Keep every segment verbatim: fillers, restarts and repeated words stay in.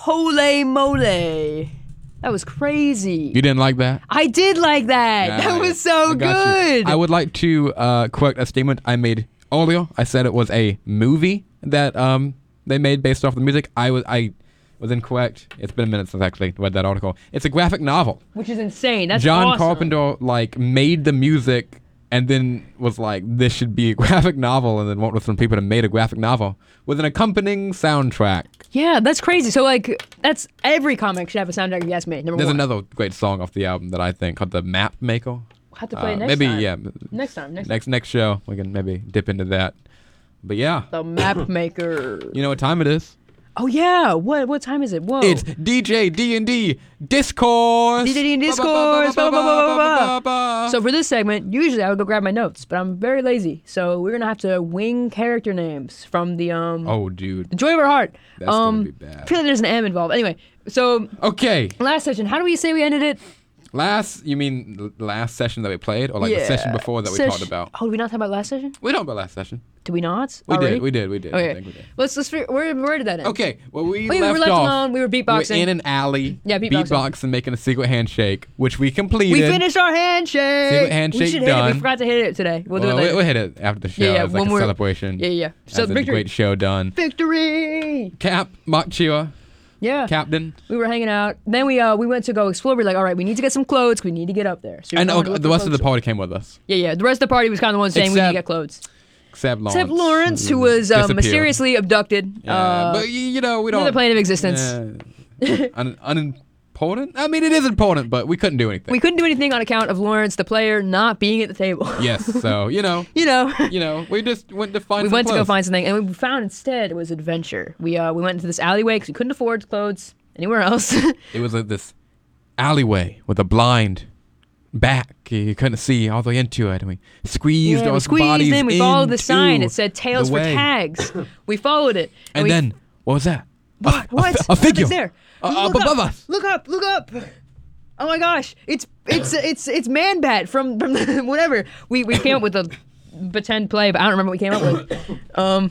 Holy moly. That was crazy. You didn't like that? I did like that. Yeah, that was so I got good. you. I would like to uh, correct a statement I made earlier. I said it was a movie that um, they made based off the music. I was I was incorrect. It's been a minute since I actually read that article. It's a graphic novel. Which is insane. That's John awesome. Carpenter like made the music and then was like, this should be a graphic novel, and then went with some people and made a graphic novel with an accompanying soundtrack. Yeah, that's crazy. So, like, that's every comic should have a soundtrack, if you ask me. Number There's one. another great song off the album that I think called The Map Maker. We'll have to play Uh, it next maybe, time. yeah. Next time. Next, Next next show, we can maybe dip into that. But yeah, The Map Maker. you know what time it is? Oh, yeah. What what time is it? Whoa. It's D J D and D Discourse. D J D and Discourse. Ba, ba, ba, ba, ba, ba. So for this segment, usually I would go grab my notes, but I'm very lazy. So we're going to have to wing character names from the um Oh, dude. the Joy of Our Heart. That's um, gonna be bad. I feel like there's an M involved. Anyway, so Okay. last session, how do we say we ended it? Last, you mean the last session that we played, or like yeah. the session before that we Sesh- talked about? Oh, did we not talk about last session? We talked about last session. Did we not? We Already? did. We did. We did. I Okay. think we did. Let's let's figure, where where did that end? Okay. Well, we, We left were left off. alone. We were beatboxing. We were in an alley. Yeah, beatboxing. beatboxing, making a secret handshake, which we completed. We finished our handshake. Secret handshake we should hit it. done. We forgot to hit it today. We'll do Well, it later. we- we'll hit it after the show. Yeah, yeah, It's like when a we're- celebration. yeah, yeah. So as a victory. great show done. Victory. Cap, Mach Chua, Yeah. Captain. We were hanging out. Then we uh we went to go explore. We were like, all right, we need to get some clothes. We need to get up there. So we And were oh, going to look the for rest of the clothes. party came with us. Yeah, yeah. The rest of the party was kind of the one saying we need to Except- get clothes. Except Lawrence. Except Lawrence, who was uh, Disappeared. mysteriously abducted. Yeah, uh, but y- you know, we don't. another plane of existence. Yeah. Un- unimportant? I mean, it is important, but we couldn't do anything. We couldn't do anything on account of Lawrence, the player, not being at the table. Yes, so, you know, you know. you know, we just went to find We some went to go clothes. find something, and we found instead it was adventure. We uh we went into this alleyway because we couldn't afford clothes anywhere else. It was like this alleyway with a blind back. You couldn't see all the way into it. And we squeezed yeah, our we squeezed bodies in. We followed the into sign. It said "Tails the for way. Tags." We followed it, And we, then, what was that? what? A, What? A, a figure. Nothing's there. Uh, Look up up. above us. Look up! Look up! Oh my gosh! It's it's it's it's Man Bat from from the, whatever. We we came up with a pretend play, but I don't remember what we came up with. Um,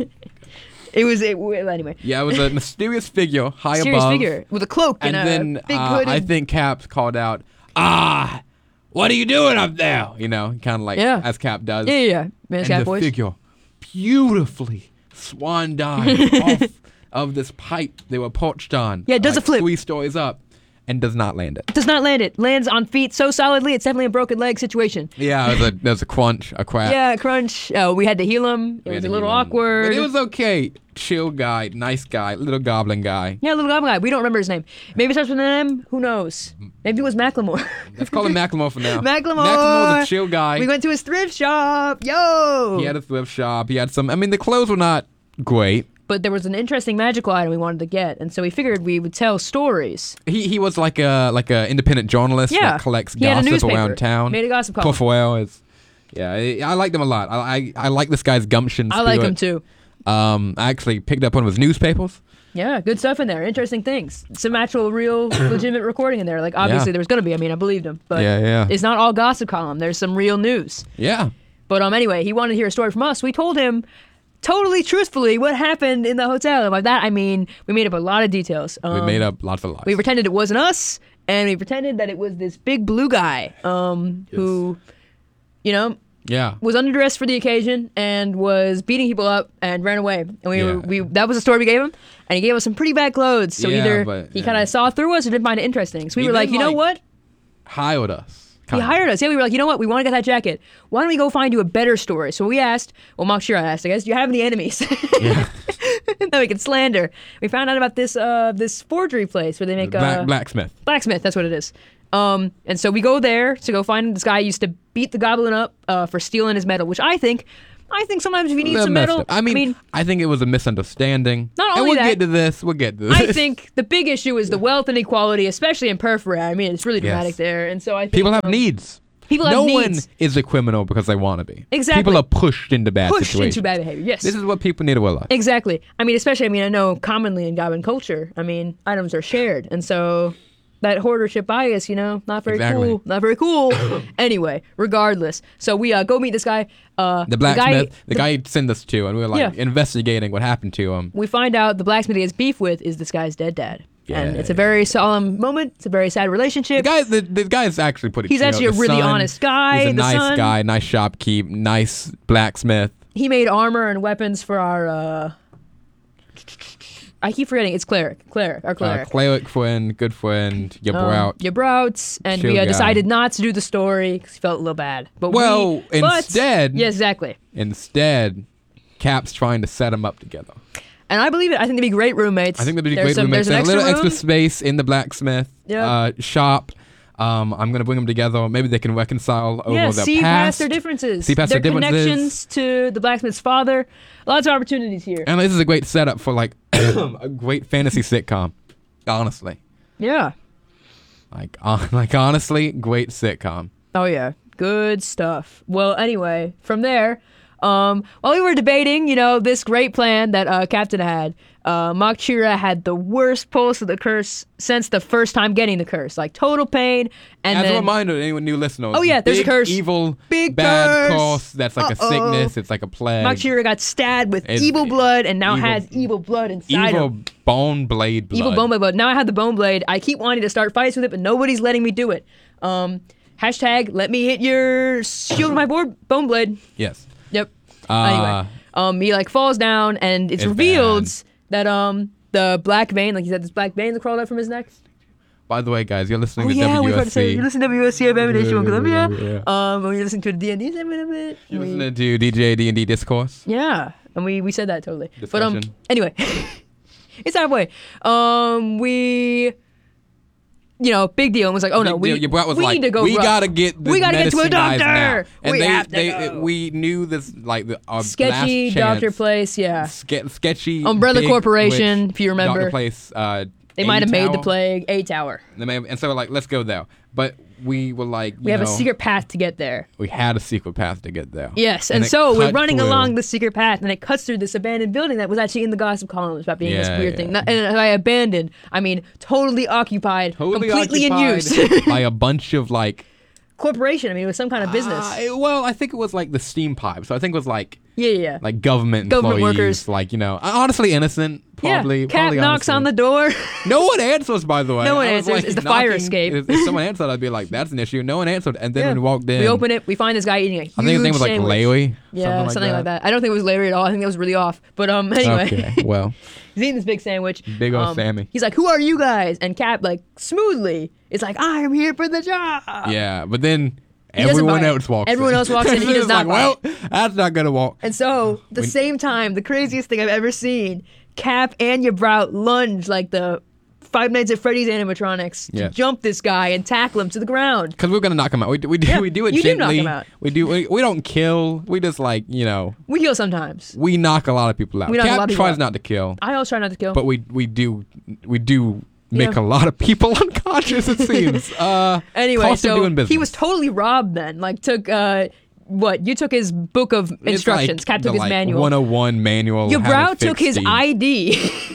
it was it, well, anyway. Yeah, it was a mysterious figure high Serious above. figure with a cloak and, And a then big uh, hooded. I think Cap called out, ah, what are you doing up there? You know, kind of like Yeah. as Cap does. Yeah, yeah, yeah. Man, And Cat the voice. figure beautifully swan dive off of this pipe they were perched on. Yeah, it does like a flip. Three stories up and does not land it. Does not land it. Lands on feet so solidly, it's definitely a broken leg situation. Yeah, it was a, there was a crunch, a crack. Yeah, crunch. Oh, we had to heal him. It We was had a to little heal him. awkward. But it was okay. Chill guy, nice guy, little goblin guy. Yeah, little goblin guy. We don't remember his name. Maybe it starts with an M. Who knows? Maybe it was Macklemore. Let's call him Macklemore for now. Macklemore. Macklemore's a chill guy. We went to his thrift shop. Yo. He had a thrift shop. He had some. I mean, the clothes were not great. But there was an interesting magical item we wanted to get, and so we figured we would tell stories. He he was like a like a independent journalist Yeah. that collects He had a gossip newspaper. around town. Made a gossip column. Portfolio is, yeah, I, I like them a lot. I, I I like this guy's gumption. I like spirit. him too. Um, I actually picked up one of his newspapers. Yeah, good stuff in there. Interesting things. Some actual, real, legitimate recording in there. Like, obviously, Yeah. there was going to be. I mean, I believed him. But Yeah, yeah. it's not all gossip column. There's some real news. Yeah, But um, anyway, he wanted to hear a story from us. We told him totally truthfully what happened in the hotel. And by that, I mean, we made up a lot of details. Um, we made up lots of lies. We pretended it wasn't us, and we pretended that it was this big blue guy um, who, you know, yeah, was underdressed for the occasion and was beating people up and ran away. And we, Yeah. were, we that was the story we gave him, and he gave us some pretty bad clothes. So Yeah, either but, he yeah. kind of saw through us or didn't find it interesting. So we He were like, did, you know like, what? hired us. He kinda. hired us. Yeah, we were like, you know what? We want to get that jacket. Why don't we go find you a better story? So we asked, well, Mark Sheeran asked, I guess, do you have any enemies Yeah. that we can slander? We found out about this uh, this forgery place where they make Black, uh, blacksmith. blacksmith. That's what it is. Um, and so we go there to go find this guy who used to beat the goblin up uh, for stealing his metal, which I think, I think sometimes if you need Little some messed metal, up. I mean, I think it was a misunderstanding. Not and only we'll that- get to this. We'll get to this. I think the big issue is the wealth inequality, especially in Perforay. I mean, it's really Yes. dramatic there. And so I think people have um, needs. People have no needs. one is a criminal because they want to be. Exactly. People are pushed into bad pushed situations. into bad behavior. Yes. This is what people need to realize. Exactly. I mean, especially, I mean, I know commonly in goblin culture, I mean, items are shared. And so that hoardership bias, you know, not very Exactly. cool, not very cool. Anyway, regardless, so we uh, go meet this guy. Uh, The blacksmith, guy, the, guy he sent us to, and we were like Yeah. investigating what happened to him. we find out the blacksmith he has beef with is this guy's dead dad, and Yeah. it's a very solemn moment. It's a very sad relationship. The guy, the, the guy is actually pretty. He's chill. actually a The really son, honest guy, He's a the nice son- guy, nice shopkeep, nice blacksmith. He made armor and weapons for our. Uh, I keep forgetting. It's cleric, cleric, our Uh, cleric. cleric friend, good friend, your Um, brow. your Brouts, and Chill we uh, guy. decided not to do the story because he felt a little bad. But Well, we, but- instead- yeah, exactly. Instead, Cap's trying to set them up together. And I believe it. I think they'd be great roommates. I think they'd be There's great some, roommates. There's an There's a little extra, extra room. space in the blacksmith Yeah. uh, shop. Um, I'm gonna bring them together. Maybe they can reconcile over Yeah, their see past. past their differences. See past their their differences. connections to the blacksmith's father. Lots of opportunities here. And this is a great setup for like a great fantasy sitcom. Honestly, Yeah. like uh, like honestly, great sitcom. Oh yeah, good stuff. Well, anyway, from there, um, while we were debating, you know, this great plan that uh, Captain had, uh, Mach Chira had the worst pulse of the curse since the first time getting the curse, like total pain. And As then, a reminder to anyone new listeners. Oh, yeah, there's a big, curse. Evil, Big bad curse. curse. That's like Uh-oh. a sickness. It's like a plague. Mach Chira got stabbed with It's- evil blood and now evil- has evil blood inside Evil him. bone blade blood. Evil bone blade. But now I have the bone blade. I keep wanting to start fights with it, but nobody's letting me do it. Um, hashtag let me hit your shield with my board bone blade. Yes. Yep. Uh, Anyway, um, he like falls down, and it's, It's revealed bad. that um the black vein, like he said, this black vein that crawled out from his neck. By the way, guys, you're listening Oh to yeah, we W forgot S to say C. you listen to W S C of Ammunition in Columbia. Yeah. Um, and we listen to D and D segment of it. You're We- listening to D J D and D Discourse. Yeah, and we we said that totally. But um, Discussion. anyway, it's halfway. Um, we. You know, big deal. And was like, oh no, Big we, deal. Your brat was we like, need to go. we ru- gotta get the we gotta get to a medicine guys now. doctor. And We they, have to they, go. we knew this like the our Sketchy last doctor chance, place, yeah. ske- sketchy Umbrella big Corporation, witch if you remember. Doctor place. Uh, They might have made the A-Tower. plague A Tower. They may have, and so we're like, let's go there. But we were like, We you have a know, secret path to get there. We had a secret path to get there. Yes, and, it so we're cut running through- along the secret path, and it cuts through this abandoned building that was actually in the gossip columns about being this Yeah, weird yeah. thing. Not, and by abandoned, I mean totally occupied, Totally completely in occupied use. by a bunch of like. Corporation. I mean, it was some kind of business. Uh, it- well, I think it was like the steam pipe. So I think it was like yeah, yeah, yeah. like government Government employees, workers. like you know, honestly innocent. Probably. yeah. Cat probably knocks honestly. on the door. No one answers, by the way. No one I was, answers. like, It's the fire knocking. escape. If, if someone answered, I'd be like, "That's an issue." No one answered, and then Yeah. when we walked in, We open it. We find this guy eating a huge I think his name was like sandwich. Larry. Yeah, something like that. I don't think it was Larry at all. I think that was really off. But um, anyway. Okay, well, He's eating this big sandwich. Big ol' Um, Sammy. He's like, "Who are you guys?" And Cap, like, smoothly, is like, "I am here for the job." yeah, but then He doesn't everyone buy it. else walks. Everyone in. else walks in, he It's does not like, buy well, that's not gonna walk. And so, the We- same time, the craziest thing I've ever seen, Cap and Yabrout lunge like the Five Nights at Freddy's animatronics to Yes. jump this guy and tackle him to the ground. Because we're gonna knock him out. We, do- we do Yeah, we do it you do knock gently. him out. We do we, we don't kill. We just like you know We heal sometimes. we knock a lot of people out. We knock a Cap lot of people tries out. not to kill, I always try not to kill. but we we do we do make Yeah. a lot of people unconscious. It seems. Uh, anyway, cost of so doing business. he was totally robbed then. Like, took, uh, what? You took his book of It's instructions. like Cap took the, his like, manual. one oh one manual. how to Yabrout fix took his Steam. I D.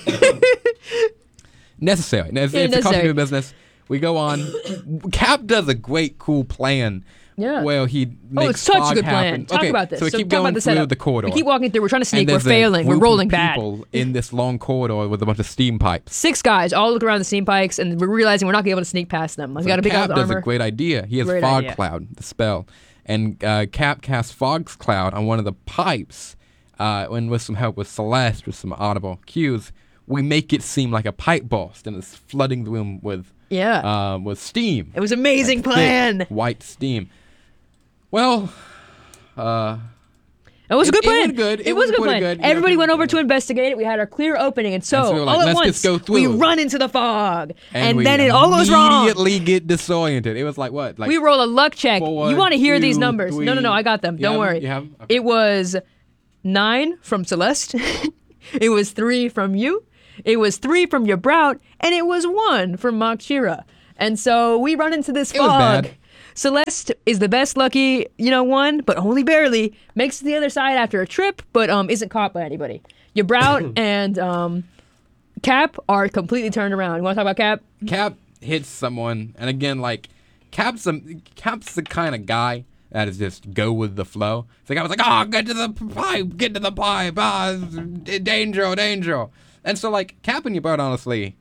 Necessary. It's, Yeah, it's a cost of necessary. doing business. We go on. Cap does a great, cool plan. Yeah. Where he makes Oh, it's such a fog good plan. happen. Talk okay, about this. So we So keep talk about going the through setup. the corridor. We keep walking through. We're trying to sneak. and We're there's a failing. We're group rolling of bad. people in this long corridor with a bunch of steam pipes. Six guys all look around the steam pikes, and we're realizing we're not gonna be able to sneak past them. Like, we got a big Cap ass does armor. a great idea. He has Great fog idea. cloud, the spell, and uh, Cap casts fog cloud on one of the pipes. Uh, and with some help with Celeste, with some audible cues, we make it seem like a pipe burst, and it's flooding the room with yeah. uh, with steam. It was an amazing Thick, plan. white steam. Well, uh, It was a It- good it plan. went good. It, It was a went good pretty plan. good. You know, Everybody people- went over to investigate it. We had our clear opening, and so, And so we were like, all at "Let's once just go through we it." run into the fog, and, we then it all goes wrong. Immediately get disoriented. It was like what? Like We roll a luck check. four, you want to hear these two, numbers? No, no, no. three. I got them. You Don't have 'em? worry. You have 'em? Okay. It was nine from Celeste. It was three from you. It was three from your Brout, and it was one from Mach Chira. And so we run into this It was fog. bad. Celeste is the best lucky, you know, one, but only barely. Makes it to the other side after a trip, but um, isn't caught by anybody. Your Brout and um, Cap are completely turned around. You want to talk about Cap? Cap, hits someone, and again, like Cap's the Cap's the kind of guy that is just go with the flow. So the guy was like, "Oh, get to the pipe, get to the pipe, ah, danger, danger." And so like Cap and Yubert, honestly,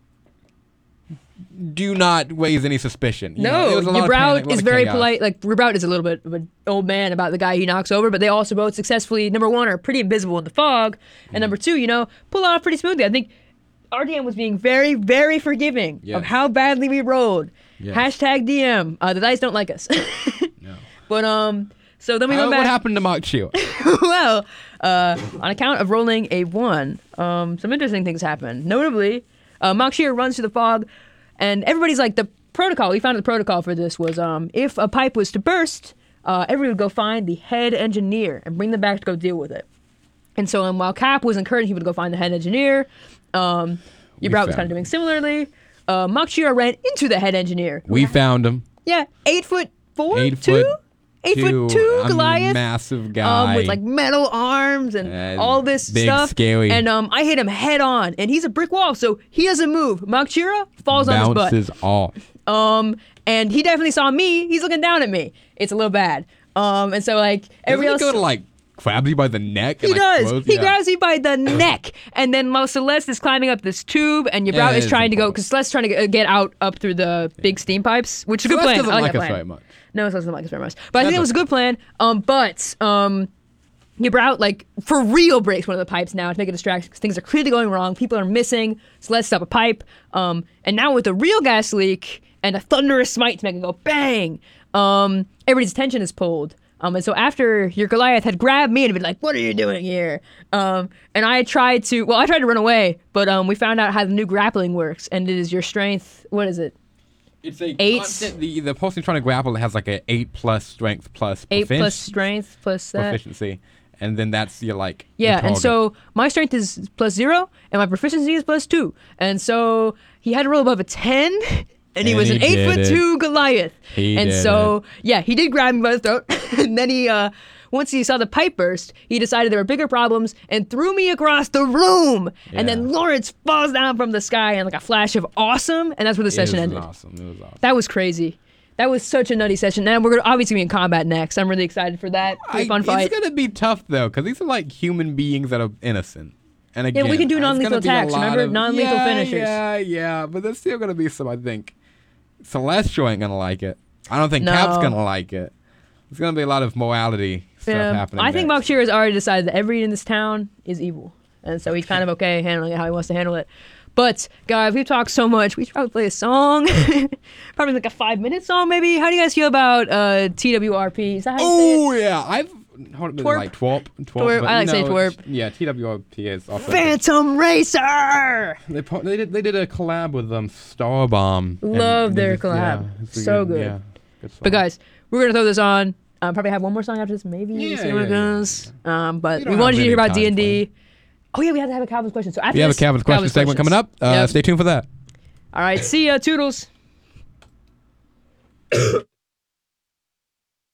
do not raise any suspicion. You know, No, there was a lot of panic, a Yubert lot is of very chaos. polite. Like Yubert is a little bit of an old man about the guy he knocks over, but they also both successfully, number one, are pretty invisible in the fog, and Mm. number two, you know, pull off pretty smoothly. I think R D M was being very, very forgiving of Yes. how badly we rode. Yes. Hashtag D M. Uh, the dice don't like us. No. But um, so then we Uh, went what back. happened to Mark Chu? Well, uh, on account of rolling a one, um, some interesting things happened. Notably, uh, Mach Shear runs through the fog, and everybody's like, the protocol, we found the protocol for this was um, if a pipe was to burst, uh, everybody would go find the head engineer and bring them back to go deal with it. And so um, while Cap was encouraged, he would go find the head engineer. Um, We Yubert was found kind of doing similarly. Uh, Mach Shear ran into the head engineer. We found him. Yeah, eight foot four, Eight two? foot Eight foot two a Goliath. massive guy Um, with like metal arms and And all this big, stuff. scary. And um, I hit him head on, and he's a brick wall, so he doesn't move. Makchira falls on his butt. bounces off. Um, and he definitely saw me. He's looking down at me. It's a little bad. Um, and so like Doesn't everybody he else. go to like grabs you by the neck? He and, like, does. throws- He yeah. grabs me by the neck, and then while Celeste is climbing up this tube, and Yubert Yeah, is it's trying to go important. because Celeste's trying to get- get out up through the big steam pipes, which is a good Celeste plan. doesn't I like, like that us plan. very much. No, it doesn't like us very much. But I think That's it was a good plan. Um, but um, Yubert like for real breaks one of the pipes now to make a distraction because things are clearly going wrong. People are missing. So let's stop a pipe. Um, and now with the real gas leak and a thunderous smite to make it go bang, um, everybody's attention is pulled. Um, and so after your Goliath had grabbed me and been like, "What are you doing here?" Um, and I tried to, well, I tried to run away, but um, we found out how the new grappling works, and it is your strength. What is it? It's a Eight. constant. The the person trying to grapple has like a eight plus strength plus Eight profic- plus strength plus that. proficiency, and then that's your like. Yeah, your and target. so my strength is plus zero, and my proficiency is plus two. And so he had to roll above a ten, and he And was he an eight did foot it. two Goliath. He and did so, yeah, he did grab me by the throat. And then he, uh, once he saw the pipe burst, he decided there were bigger problems and threw me across the room. And then Yeah. Lawrence falls down from the sky in like a flash of awesome, and that's where the it session was ended. awesome. It was awesome. That was crazy. That was such a nutty session. And we're gonna obviously be in combat next. I'm really excited for that. It's a I- fun fight. It's gonna be tough though, because these are like human beings that are innocent. And again, we can do it's non-lethal gonna be a attacks, lot remember? of- Non-lethal yeah, finishers. Yeah, yeah, but there's still gonna be some. I think Celestial ain't gonna like it. I don't think No. Cap's gonna like it. There's gonna be a lot of morality stuff Yeah, happening. I think next. Bakshir has already decided that everybody in this town is evil, and so he's kind of okay handling it how he wants to handle it. But guys, we've talked so much. We should probably play a song, probably like a five-minute song, maybe. How do you guys feel about uh, T W R P? Is that how you say it? Oh yeah, I've heard it Twerp? like twerp, twerp. Twerp, but I like no, saying twerp. Yeah, T W R P is also. Phantom Racer. They, po- they did they did a collab with um Starbomb. and Love they their just- yeah, collab. it's a So good. Yeah, good song. But guys, we're gonna throw this on. Um, probably have one more song after this, maybe. We'll Yeah, see how it yeah, yeah, goes. Um, but We we don't wanted have you to hear any about D time and D. for Oh yeah, we have to have a Calvin's question. So after we have a this, Calvin's question segment coming up. Uh, Yep. Stay tuned for that. All right, see ya, toodles.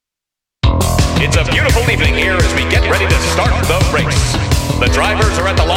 It's a beautiful evening here as we get ready to start the race. The drivers are at the line.